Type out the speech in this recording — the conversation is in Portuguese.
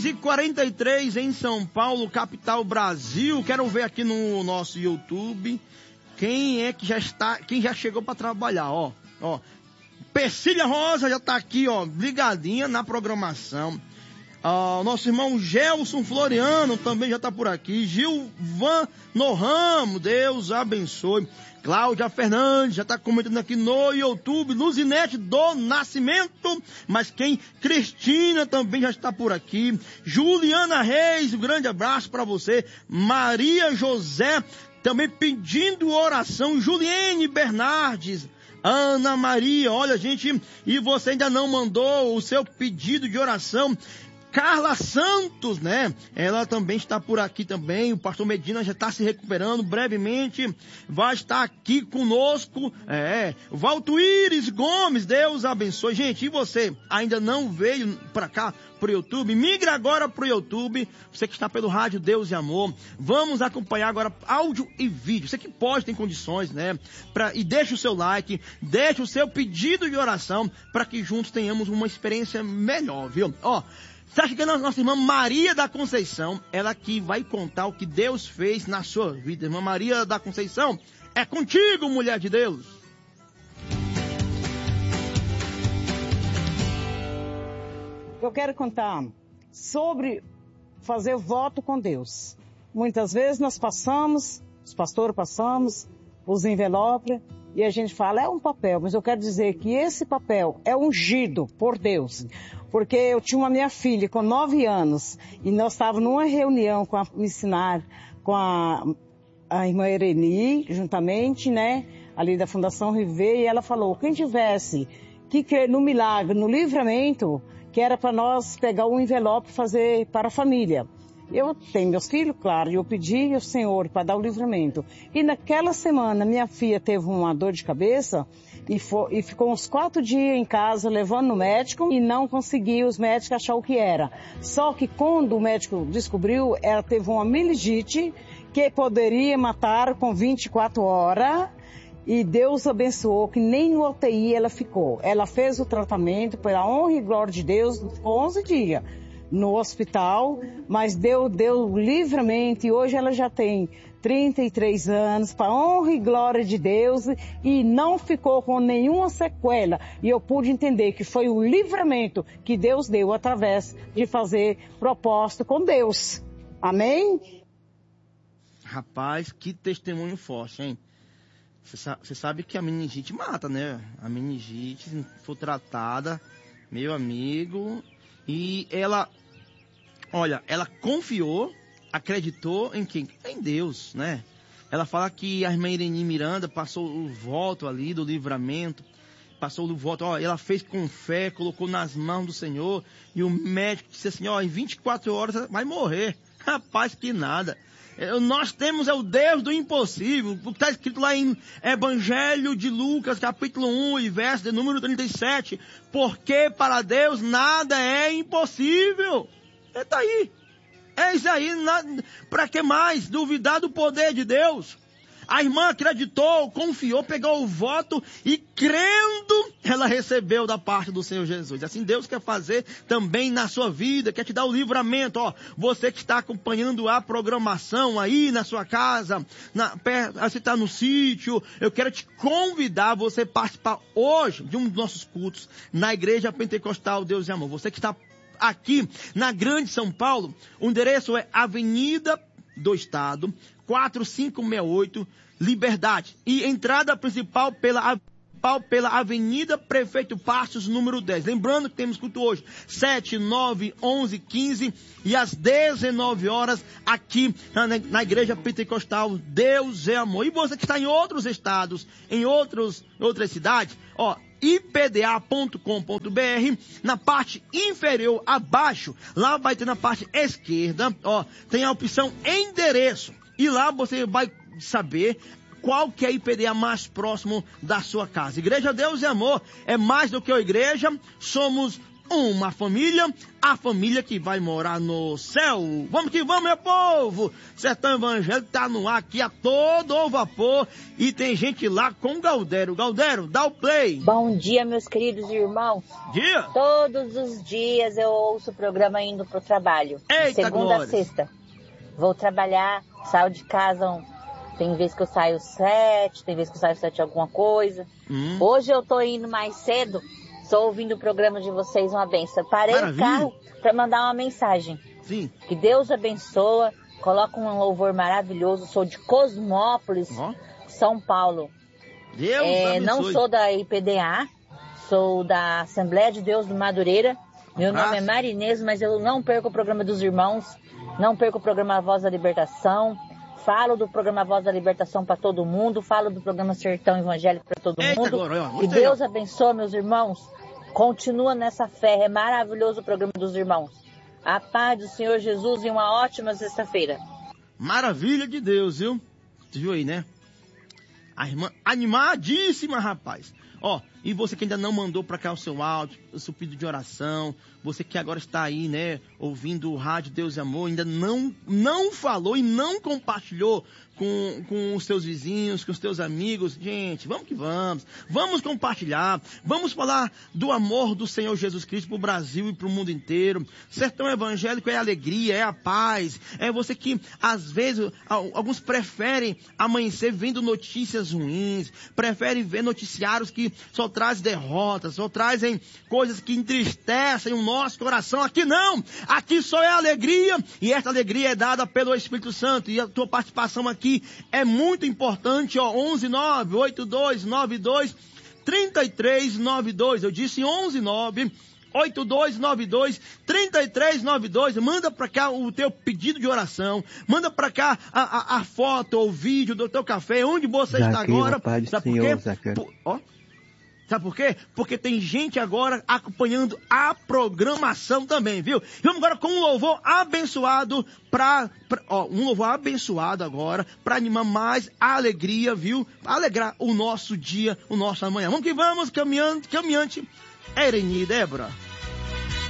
6h43 em São Paulo, capital Brasil. Quero ver aqui no nosso YouTube quem é que quem já chegou para trabalhar, ó. Persília Rosa já tá aqui, ó, ligadinha na programação. Nosso irmão Gelson Floriano também já tá por aqui. Gilvan Norramo, Deus abençoe. Cláudia Fernandes já está comentando aqui no YouTube. Luzinete do Nascimento. Mas quem? Cristina também já está por aqui. Juliana Reis, um grande abraço para você. Maria José também pedindo oração. Juliene Bernardes. Ana Maria, olha gente, e você ainda não mandou o seu pedido de oração. Carla Santos, né? Ela também está por aqui também. O pastor Medina já está se recuperando. Brevemente vai estar aqui conosco. Valtuíris Gomes, Deus abençoe. Gente, e você ainda não veio para cá, pro YouTube? Migra agora pro YouTube. Você que está pelo rádio Deus e Amor. Vamos acompanhar agora áudio e vídeo. Você que pode, tem condições, né? E deixa o seu like, deixa o seu pedido de oração para que juntos tenhamos uma experiência melhor, viu? Está chegando a nossa irmã Maria da Conceição, ela que vai contar o que Deus fez na sua vida. Irmã Maria da Conceição, é contigo, mulher de Deus. Eu quero contar sobre fazer voto com Deus. Muitas vezes nós passamos, os pastores passamos, os envelopes, e a gente fala, é um papel, mas eu quero dizer que esse papel é ungido por Deus. Porque eu tinha uma minha filha com 9 anos, e nós estávamos numa reunião com a missionária, com a irmã Ereni, juntamente, né, ali da Fundação River, e ela falou, quem tivesse que crer no milagre, no livramento, que era para nós pegar um envelope e fazer para a família. Eu tenho meus filhos, claro, e eu pedi ao Senhor para dar o livramento. E naquela semana, minha filha teve uma dor de cabeça e ficou uns 4 dias em casa levando no médico e não conseguiu os médicos achar o que era. Só que quando o médico descobriu, ela teve uma meningite que poderia matar com 24 horas. E Deus abençoou que nem no UTI ela ficou. Ela fez o tratamento pela honra e glória de Deus, 11 dias. No hospital, mas deu livremente, e hoje ela já tem 33 anos, para honra e glória de Deus, e não ficou com nenhuma sequela, e eu pude entender que foi o livramento que Deus deu através de fazer propósito com Deus. Amém? Rapaz, que testemunho forte, hein? Você sabe que a meningite mata, né? A meningite, se for tratada, meu amigo... E ela confiou, acreditou em quem? Em Deus, né? Ela fala que a irmã Irene Miranda passou o voto ali do livramento, passou o voto, ela fez com fé, colocou nas mãos do Senhor, e o médico disse assim, em 24 horas vai morrer. Rapaz, que nada. Nós temos o Deus do impossível, o que está escrito lá em Evangelho de Lucas, capítulo 1, e verso de número 37, porque para Deus nada é impossível. Está aí. É isso aí. Para que mais duvidar do poder de Deus? A irmã acreditou, confiou, pegou o voto e crendo, ela recebeu da parte do Senhor Jesus. Assim Deus quer fazer também na sua vida, quer te dar o livramento. Você que está acompanhando a programação aí na sua casa, você está no sítio, eu quero te convidar a você participar hoje de um dos nossos cultos na Igreja Pentecostal Deus e Amor. Você que está aqui na Grande São Paulo, o endereço é Avenida do Estado, 4568, Liberdade. E entrada principal pela Avenida Prefeito Passos, número 10. Lembrando que temos culto hoje, 7, 9, 11, 15 e às 19 horas aqui na Igreja Pentecostal Deus é Amor. E você que está em outros estados, em outras cidades, ipda.com.br, na parte inferior abaixo, lá vai ter na parte esquerda, tem a opção endereço. E lá você vai saber qual que é a IPDA mais próximo da sua casa. Igreja Deus e Amor é mais do que uma igreja, somos uma família, a família que vai morar no céu. Vamos que vamos, meu povo! Sertão Evangélico tá no ar aqui a todo vapor e tem gente lá com o Galdério. Galdério, dá o play. Bom dia, meus queridos irmãos. Dia. Todos os dias eu ouço o programa indo pro trabalho. Eita, segunda a sexta. Vou trabalhar, saio de casa, tem vezes que eu saio 7, tem vezes que eu saio 7 alguma coisa. Hoje eu tô indo mais cedo, estou ouvindo o programa de vocês, uma benção. Parei o carro para mandar uma mensagem. Sim. Que Deus abençoa, coloca um louvor maravilhoso. Sou de Cosmópolis, São Paulo. Deus abençoe. Não sou da IPDA, sou da Assembleia de Deus do Madureira. Meu nome é Marinês, mas eu não perco o programa dos irmãos, não perco o programa Voz da Libertação. Falo do programa Voz da Libertação para todo mundo, falo do programa Sertão Evangélico para todo mundo. Glória, que Deus abençoe, meus irmãos. Continua nessa fé, é maravilhoso o programa dos irmãos. A paz do Senhor Jesus e uma ótima sexta-feira. Maravilha de Deus, viu? Você viu aí, né? A irmã animadíssima, rapaz. Ó, e você que ainda não mandou para cá o seu áudio, o seu pedido de oração, você que agora está aí, né, ouvindo o Rádio Deus e Amor, ainda não falou e não compartilhou com os seus vizinhos, com os teus amigos. Gente, vamos que vamos. Vamos compartilhar. Vamos falar do amor do Senhor Jesus Cristo para o Brasil e para o mundo inteiro. Sertão Evangélico é alegria, é a paz. É você que, às vezes, alguns preferem amanhecer vendo notícias ruins, preferem ver noticiários que só trazem derrotas, só trazem coisas que entristecem o nosso coração. Aqui não. Aqui só é alegria. E esta alegria é dada pelo Espírito Santo. E a tua participação aqui é muito importante, ó, 11982923392. Eu disse 11982923392. Manda pra cá o teu pedido de oração. Manda pra cá a foto ou o vídeo do teu café, onde você está agora. Sabe por quê? Sabe por quê? Porque tem gente agora acompanhando a programação também, viu? Vamos agora com um louvor abençoado um louvor abençoado agora para animar mais a alegria, viu? Para alegrar o nosso dia, o nosso amanhã. Vamos que vamos, caminhante Ereni, Débora.